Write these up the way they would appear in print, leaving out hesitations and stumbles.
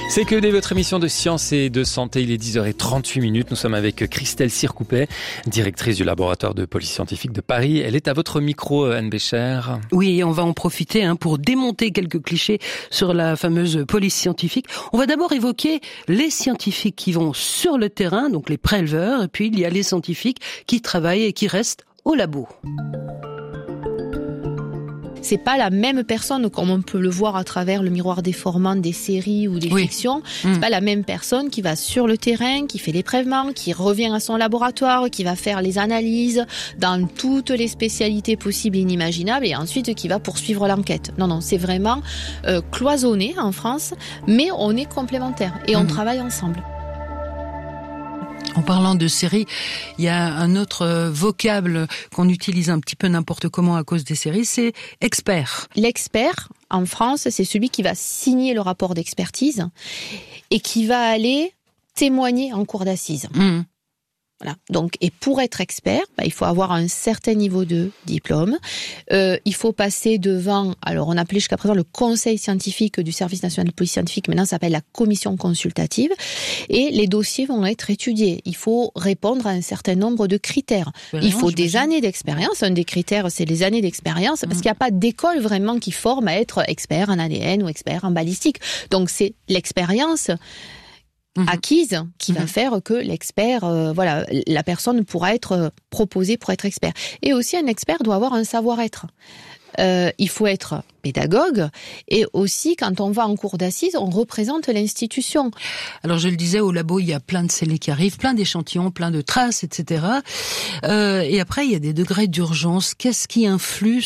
C'est que dès votre émission de science et de santé, il est 10h38. Nous sommes avec Christelle Sircoupet, directrice du laboratoire de police scientifique de Paris. Elle est à votre micro, Anne Bécher. Oui, et on va en profiter pour démonter quelques clichés sur la fameuse police scientifique. On va d'abord évoquer les scientifiques qui vont sur le terrain, donc les préleveurs, et puis il y a les scientifiques qui travaillent et qui restent au labo. C'est pas la même personne, comme on peut le voir à travers le miroir déformant des séries ou des fictions. C'est pas la même personne qui va sur le terrain, qui fait les prélèvements, qui revient à son laboratoire, qui va faire les analyses dans toutes les spécialités possibles et inimaginables et ensuite qui va poursuivre l'enquête. Non, c'est vraiment cloisonné en France, mais on est complémentaires et on travaille ensemble. En parlant de séries, il y a un autre vocable qu'on utilise un petit peu n'importe comment à cause des séries, c'est expert. L'expert, en France, c'est celui qui va signer le rapport d'expertise et qui va aller témoigner en cour d'assises. Voilà. Donc, et pour être expert, il faut avoir un certain niveau de diplôme. Il faut passer devant, alors on appelait jusqu'à présent le conseil scientifique du service national de police scientifique, maintenant ça s'appelle la commission consultative, et les dossiers vont être étudiés. Il faut répondre à un certain nombre de critères. Il faut des années d'expérience. Un des critères, c'est les années d'expérience, parce qu'il n'y a pas d'école vraiment qui forme à être expert en ADN ou expert en balistique. Donc c'est l'expérience acquise qui va faire que l'expert, la personne pourra être proposée pour être expert. Et aussi, un expert doit avoir un savoir-être. Il faut être pédagogue et aussi, quand on va en cour d'assises, on représente l'institution. Alors, je le disais, au labo, il y a plein de scellés qui arrivent, plein d'échantillons, plein de traces, etc. Et après, il y a des degrés d'urgence. Qu'est-ce qui influe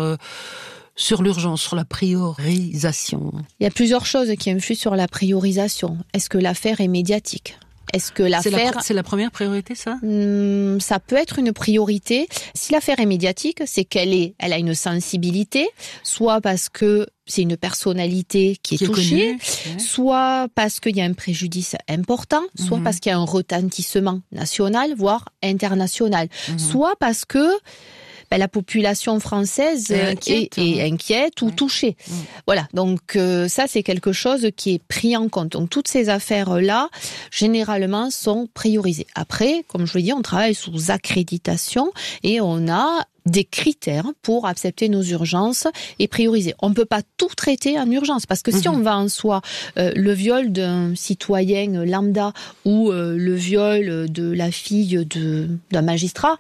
sur l'urgence, sur la priorisation? Il y a plusieurs choses qui influent sur la priorisation. Est-ce que l'affaire est médiatique ? Est-ce que l'affaire... C'est la première priorité, ça ? Ça peut être une priorité. Si l'affaire est médiatique, c'est qu'elle a une sensibilité, soit parce que c'est une personnalité qui est touchée, soit parce qu'il y a un préjudice important, soit parce qu'il y a un retentissement national, voire international, soit parce que la population française est inquiète ou touchée. Voilà, donc ça c'est quelque chose qui est pris en compte. Donc toutes ces affaires-là, généralement, sont priorisées. Après, comme je le dis, on travaille sous accréditation et on a des critères pour accepter nos urgences et prioriser. On ne peut pas tout traiter en urgence, parce que si on va en soi, le viol d'un citoyen lambda ou le viol de la fille d'un magistrat,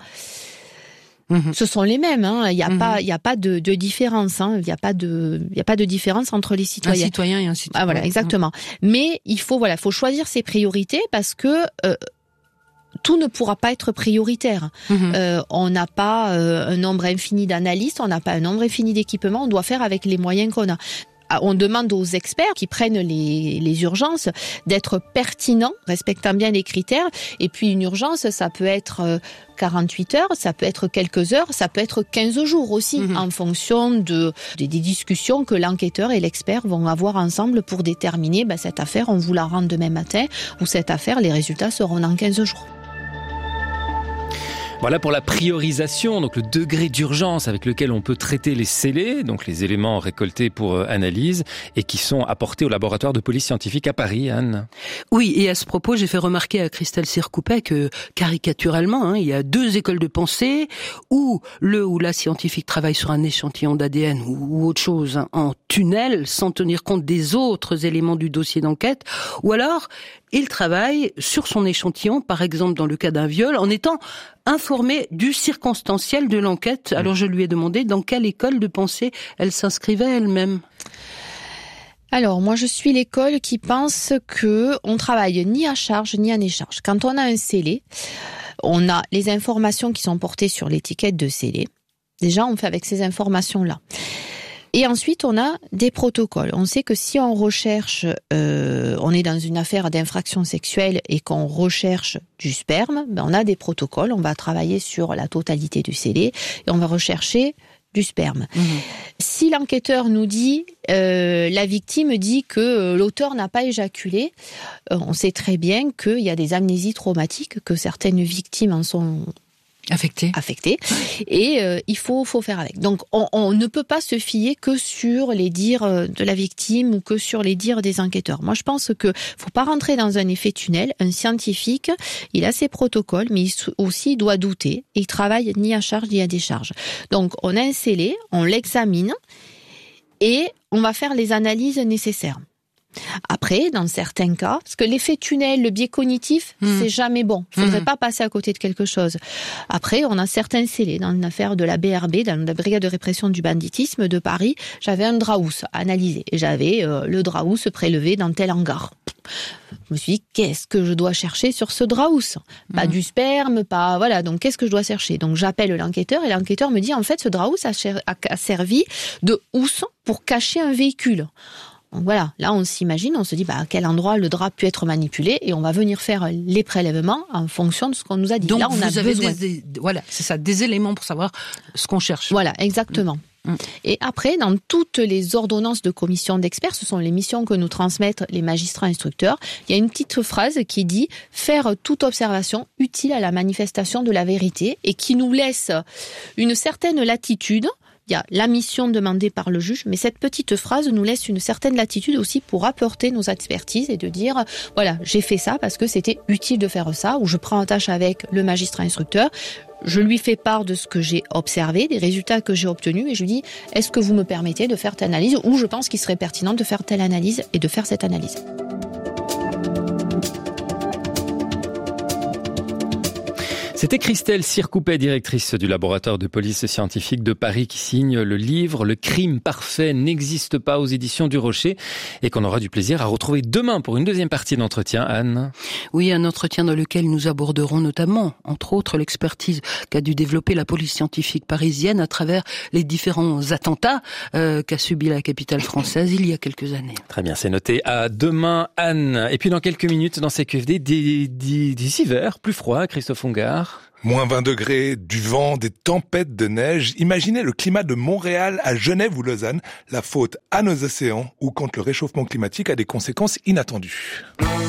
ce sont les mêmes, Il n'y a pas de différence, Il n'y a pas de différence entre les citoyens. Un citoyen et un citoyen. Ah, voilà, exactement. Mais il faut choisir ses priorités, parce que tout ne pourra pas être prioritaire. On n'a pas un nombre infini d'analystes, on n'a pas un nombre infini d'équipements, on doit faire avec les moyens qu'on a. On demande aux experts qui prennent les urgences d'être pertinents, respectant bien les critères. Et puis une urgence, ça peut être 48 heures, ça peut être quelques heures, ça peut être 15 jours aussi, en fonction des discussions que l'enquêteur et l'expert vont avoir ensemble pour déterminer cette affaire, on vous la rend demain matin, ou cette affaire, les résultats seront dans 15 jours. Voilà pour la priorisation, donc le degré d'urgence avec lequel on peut traiter les scellés, donc les éléments récoltés pour analyse et qui sont apportés au laboratoire de police scientifique à Paris, Anne. Oui, et à ce propos, j'ai fait remarquer à Christelle Sircoupet que, caricaturalement, il y a deux écoles de pensée où le ou la scientifique travaille sur un échantillon d'ADN ou autre chose en tunnel, sans tenir compte des autres éléments du dossier d'enquête, ou alors il travaille sur son échantillon, par exemple dans le cas d'un viol, en étant informé du circonstanciel de l'enquête. Alors je lui ai demandé dans quelle école de pensée elle s'inscrivait elle-même. Alors, moi, je suis l'école qui pense que on travaille ni à charge ni à décharge. Quand on a un scellé, on a les informations qui sont portées sur l'étiquette de scellé. Déjà, on fait avec ces informations-là. Et ensuite, on a des protocoles. On sait que si on recherche, on est dans une affaire d'infraction sexuelle et qu'on recherche du sperme, on a des protocoles. On va travailler sur la totalité du scellé et on va rechercher du sperme. Si l'enquêteur nous dit, la victime dit que l'auteur n'a pas éjaculé, on sait très bien qu'il y a des amnésies traumatiques, que certaines victimes en sont affecté. Et il faut faire avec. Donc on ne peut pas se fier que sur les dires de la victime ou que sur les dires des enquêteurs. Moi je pense que faut pas rentrer dans un effet tunnel. Un scientifique, il a ses protocoles, mais il doit douter. Il travaille ni à charge ni à décharge. Donc on a un scellé, on l'examine et on va faire les analyses nécessaires. Après, dans certains cas, parce que l'effet tunnel, le biais cognitif, c'est jamais bon. Il faudrait pas passer à côté de quelque chose. Après, on a certains scellés. Dans une affaire de la BRB, dans la Brigade de répression du banditisme de Paris, j'avais un Draus à analyser. Et j'avais le Draus prélevé dans tel hangar. Je me suis dit, qu'est-ce que je dois chercher sur ce Draus ? Pas du sperme, pas... Voilà, donc qu'est-ce que je dois chercher ? Donc j'appelle l'enquêteur et l'enquêteur me dit, en fait, ce Draus a servi de housse pour cacher un véhicule. Donc voilà, là on s'imagine, on se dit à quel endroit le drap pu être manipulé et on va venir faire les prélèvements en fonction de ce qu'on nous a dit. Donc là, on vous a avez besoin. voilà, c'est ça, des éléments pour savoir ce qu'on cherche. Voilà, exactement. Et après, dans toutes les ordonnances de commission d'experts, ce sont les missions que nous transmettent les magistrats instructeurs, il y a une petite phrase qui dit « faire toute observation utile à la manifestation de la vérité » et qui nous laisse une certaine latitude. Il y a la mission demandée par le juge, mais cette petite phrase nous laisse une certaine latitude aussi pour apporter nos expertises et de dire, voilà, j'ai fait ça parce que c'était utile de faire ça, ou je prends en tâche avec le magistrat instructeur, je lui fais part de ce que j'ai observé, des résultats que j'ai obtenus, et je lui dis, est-ce que vous me permettez de faire telle analyse, ou je pense qu'il serait pertinent de faire telle analyse et de faire cette analyse. C'était Christelle Circoupet, directrice du laboratoire de police scientifique de Paris, qui signe le livre « Le crime parfait n'existe pas » aux éditions du Rocher et qu'on aura du plaisir à retrouver demain pour une deuxième partie d'entretien. Anne. Oui, un entretien dans lequel nous aborderons notamment, entre autres, l'expertise qu'a dû développer la police scientifique parisienne à travers les différents attentats qu'a subi la capitale française il y a quelques années. Très bien, c'est noté. À demain, Anne. Et puis dans quelques minutes, dans CQFD, des hivers plus froids, Christophe Ongard. Moins 20 degrés, du vent, des tempêtes de neige. Imaginez le climat de Montréal à Genève ou Lausanne. La faute à nos océans ou quand le réchauffement climatique a des conséquences inattendues.